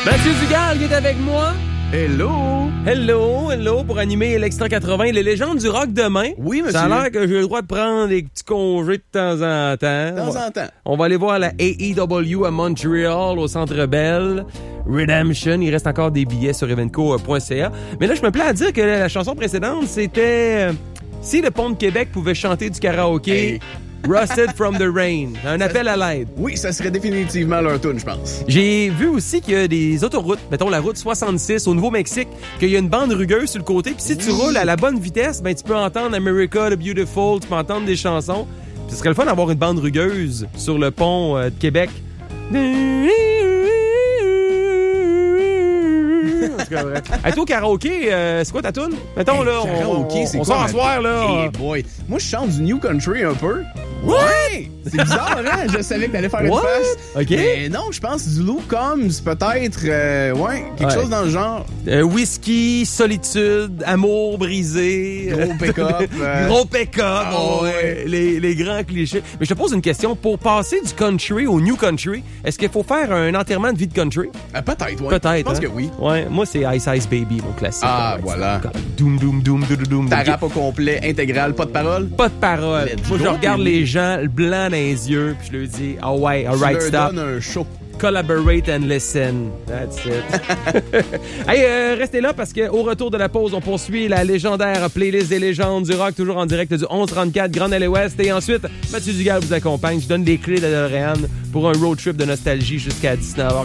Mathieu Dugal qui est avec moi. Hello! Hello, pour animer l'Extra 80, les légendes du rock demain. Oui, monsieur. Ça a l'air que j'ai le droit de prendre des petits congés de temps en temps. De temps en temps. On va aller voir la AEW à Montréal, au Centre Bell. Redemption, il reste encore des billets sur evenco.ca. Mais là, je me plais à dire que la chanson précédente, c'était si le Pont de Québec pouvait chanter du karaoké. Hey. Rusted from the Rain. Un appel à l'aide. Oui, ça serait définitivement leur tune, je pense. J'ai vu aussi qu'il y a des autoroutes, mettons la route 66 au Nouveau-Mexique, qu'il y a une bande rugueuse sur le côté. Puis si tu roules à la bonne vitesse, ben tu peux entendre America the Beautiful, tu peux entendre des chansons. Puis ce serait le fun d'avoir une bande rugueuse sur le pont de Québec. Hey, toi, au karaoké, c'est quoi ta toune? Mettons, là, on sort à soir, là. Hey boy. Moi, je chante du New Country un peu. Ouais! C'est bizarre, hein? Je savais que t'allais faire une What? face. OK. Mais non, je pense du Lou Combs, peut-être. Quelque chose dans le genre. Whisky, solitude, amour brisé. Gros pick-up. Gros pick-up. Ouais. Les grands clichés. Mais je te pose une question. Pour passer du country au New Country, est-ce qu'il faut faire un enterrement de vie de country? Peut-être, oui. Peut-être. Je pense hein? que oui. Ouais. Moi, c'est Ice Ice Baby, mon classique. Ah, ouais, voilà. Doom, doom, doom, doom, doom. Ta rap au complet, intégral, pas de parole. Pas de parole. Let's Moi, je go, regarde baby. les gens blancs dans les yeux, puis je leur dis, ah ouais, alright, Tu leur stop. donnes un show. Collaborate and listen. That's it. Hey, restez là parce qu'au retour de la pause, on poursuit la légendaire playlist des légendes du rock, toujours en direct du 1134 Grand Alley Ouest. Et ensuite, Mathieu Dugal vous accompagne. Je donne les clés de DeLorean pour un road trip de nostalgie jusqu'à 19h.